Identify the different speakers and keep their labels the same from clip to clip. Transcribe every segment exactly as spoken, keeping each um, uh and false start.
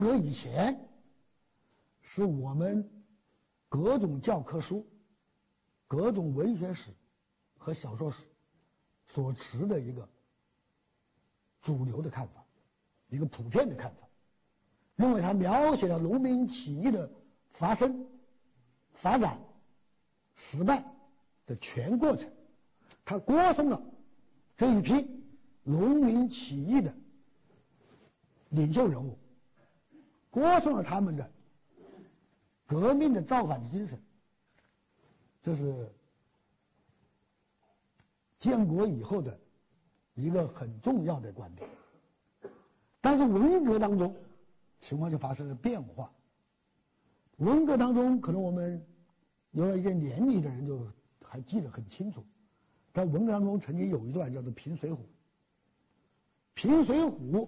Speaker 1: 革以前是我们各种教科书、各种文学史和小说史所持的一个主流的看法，一个普遍的看法，认为它描写了农民起义的发生、发展、失败的全过程，它歌颂了这一批农民起义的领袖人物，歌颂了他们的革命的造反精神，这是建国以后的一个很重要的观点。但是文革当中情况就发生了变化。文革当中，可能我们有了一点年龄的人就还记得很清楚，在文革当中曾经有一段叫做平水浒。平水浒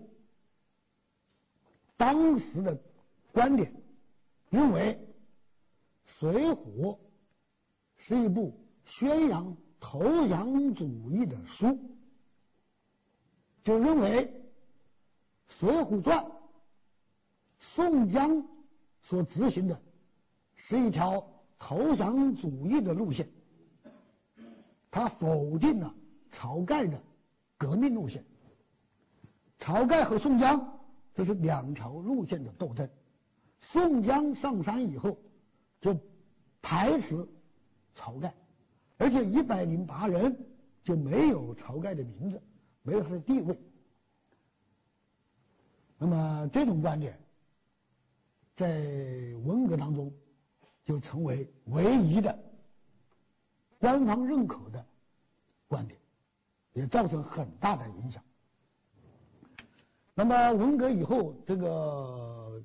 Speaker 1: 当时的观点认为水浒是一部宣扬投降主义的书，就认为水浒传宋江所执行的是一条投降主义的路线，他否定了晁盖的革命路线。晁盖和宋江这是两条路线的斗争，宋江上山以后就排斥晁盖，而且一百零八人就没有晁盖的名字，没有他的地位。那么这种观点在文革当中就成为唯一的官方认可的观点，也造成很大的影响。那么文革以后，这个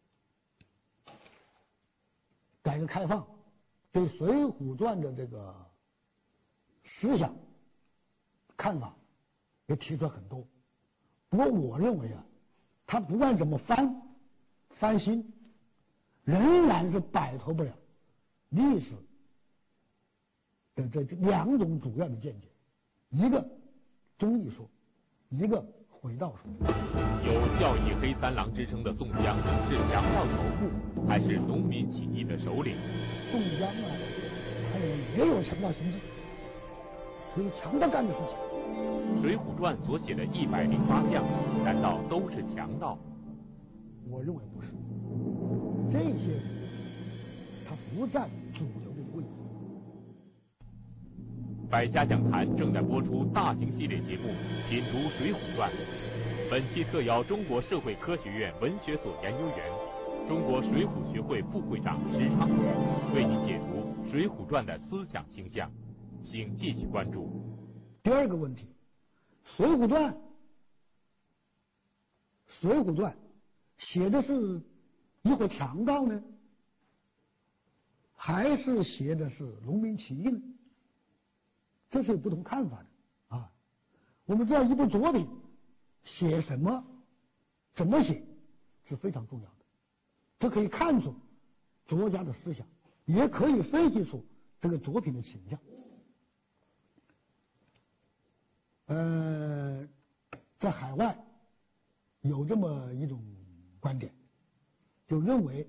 Speaker 1: 改革开放对《水浒传》的这个思想看法也提出了很多。不过我认为啊，他不管怎么翻翻新，仍然是摆脱不了历史的这两种主要的见解，一个忠义说，一个回道说。
Speaker 2: 有教义黑三郎之称的宋江是强盗头目，还是农民起义的首领？
Speaker 1: 宋江啊，他也有强盗行径，就是强盗干的事情。
Speaker 2: 《水浒传》所写的一百零八将，难道都是强盗？
Speaker 1: 我认为不是，这些人他不占主流的位置。
Speaker 2: 百家讲坛正在播出大型系列节目《品读水浒传》，本期特邀中国社会科学院文学所研究员、中国水浒学会副会长石畅为您解读《水浒传》的思想形象，请继续关注。
Speaker 1: 第二个问题，《水浒传》《水浒传》写的是一伙强盗呢，还是写的是农民起义呢？这是有不同看法的啊。我们知道一部作品写什么、怎么写是非常重要的，这可以看出作家的思想，也可以分析出这个作品的倾向。呃，在海外有这么一种观点，就认为《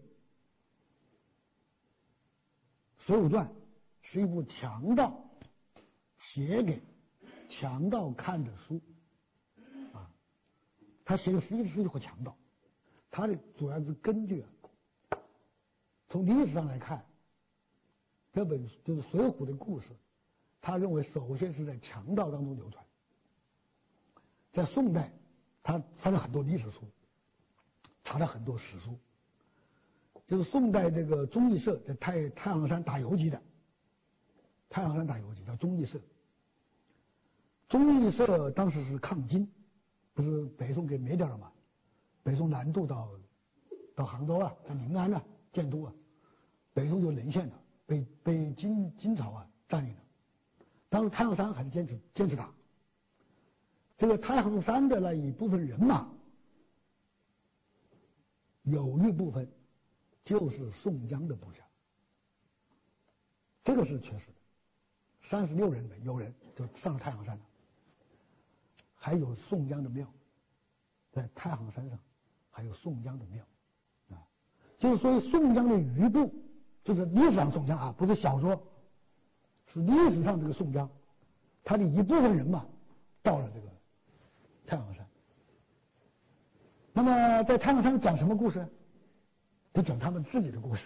Speaker 1: 水浒传》是一部强盗写给强盗看的书啊，他写的实际是一伙强盗，他的主要是根据啊，从历史上来看，这本就是《水浒》的故事，他认为首先是在强盗当中流传。在宋代，他翻了很多历史书，查了很多史书，就是宋代这个忠义社在太太行山打游击的，太行山打游击叫忠义社。忠义社当时是抗金，不是北宋给灭掉了吗？北宋南渡到到杭州啊，在临安啊，建都啊，北宋就沦陷了，被被金金朝啊占领了。当时太行山还是坚持坚持打。这个太行山的那一部分人马，有一部分就是宋江的部下，这个是确实的。三十六人里面有人就上了太行山了，还有宋江的庙，在太行山上还有宋江的庙。 就是说宋江的余部，就是历史上宋江啊，不是小说，是历史上这个宋江，他的一部分人马到了这个太行山。那么在太行山讲什么故事？就讲他们自己的故事。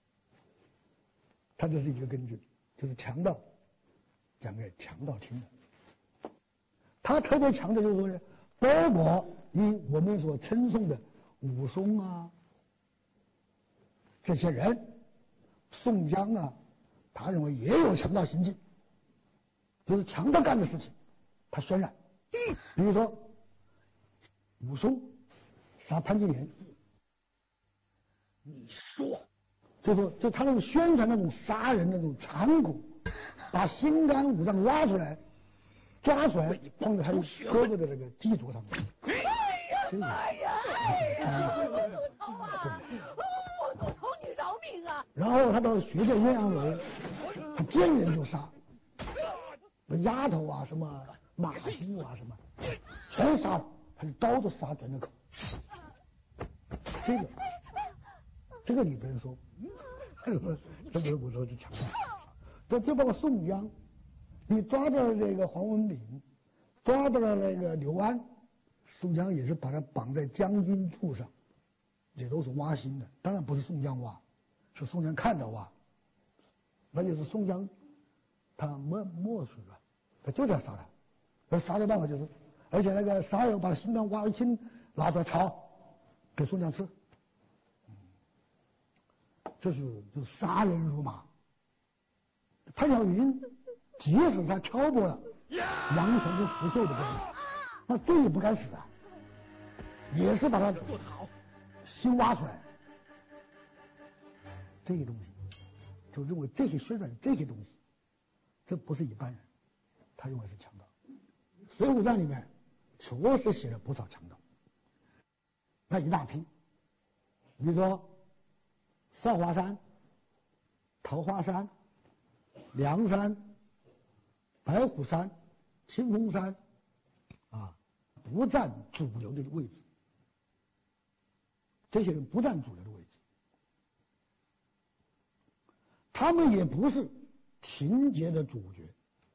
Speaker 1: 他这是一个根据，就是强盗讲给强盗听的。他特别强调就是说呢，包括以我们所称颂的武松啊这些人，宋江啊，他认为也有强盗行径，就是强盗干的事情，他渲染。比如说武松杀潘金莲，你说，就说就他那种宣传那种杀人的那种残酷，把心肝五脏挖出来，抓出来放在他的哥哥的这个祭桌上面。
Speaker 3: 哎呀哎呀！我都头啊！我都头，你饶命啊！
Speaker 1: 然后他到学院鸳鸯楼，他见人就杀，丫头啊什么马夫啊什么，全杀了，他就刀子杀转了口。这个这个你不能说，这个我说就强调。这就包括宋江，你抓到了这个黄文炳，抓到了那个刘安，宋江也是把他绑在将军柱上，也都是挖心的。当然不是宋江挖，是宋江看到挖，那就是宋江他默默许了，他就要杀他。那杀的办法就是，而且那个杀友把心肝挖一清拿出来炒给宋江吃。这是就杀人如麻。潘晓云即使他挑拨了杨雄跟石秀的关系，那罪也不该死啊，也是把他心挖出来。这些东西就认为这些宣传这些东西，这不是一般人，他认为是强盗。《水浒传》里面确实写了不少强盗，那一大批，比如说少华山、桃花山、梁山、白虎山、清风山啊，不占主流的位置。这些人不占主流的位置，他们也不是情节的主角。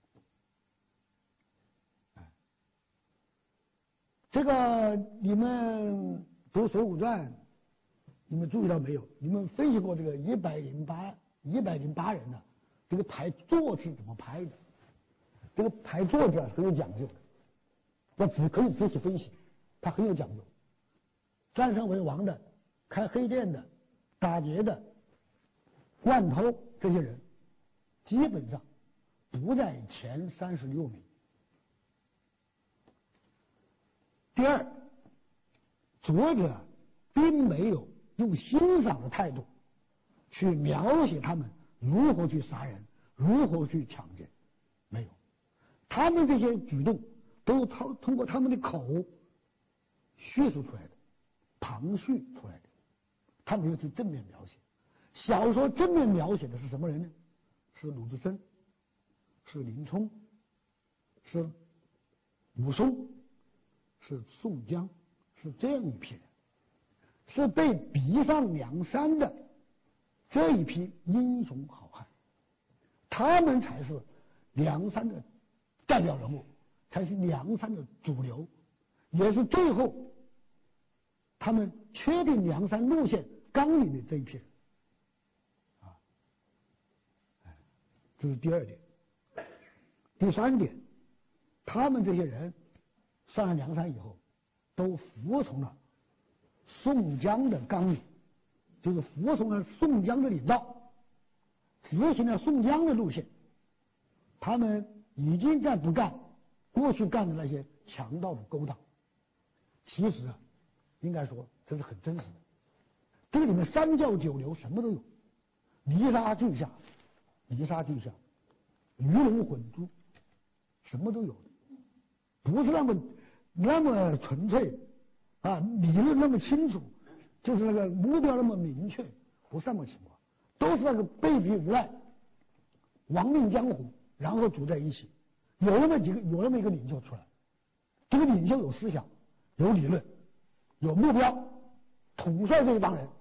Speaker 1: 哎，这个你们读《水浒传》，你们注意到没有？你们分析过这个一百零八一百零八人呢、啊？这个排座是怎么排的？这个排座子很有讲究的，我只可以仔细分析，它很有讲究。占山为王的、开黑店的、打劫的、惯偷这些人，基本上不在前三十六名。第二，作者并没有用欣赏的态度去描写他们如何去杀人，如何去抢劫，没有。他们这些举动都通通过他们的口叙述出来的，旁叙出来的，他没有去正面描写。小说正面描写的是什么人呢？是鲁智深，是林冲，是武松，是宋江，是这样一批人，是被逼上梁山的这一批英雄好汉，他们才是梁山的代表人物，才是梁山的主流，也是最后他们确定梁山路线纲领的这一批人啊。这是第二点。第三点，他们这些人上了梁山以后，都服从了宋江的纲领，就是服从了宋江的领导，执行了宋江的路线。他们已经在不干过去干的那些强盗的勾当。其实啊，应该说这是很真实的。这个里面三教九流什么都有，泥沙俱下，泥沙俱下，鱼龙混珠，什么都有的，不是那么那么纯粹啊，理论那么清楚，就是那个目标那么明确，不是那么情况，都是那个被逼无奈，亡命江湖，然后组在一起，有那么几个，有那么一个领袖出来，这个领袖有思想，有理论，有目标，统帅这一帮人。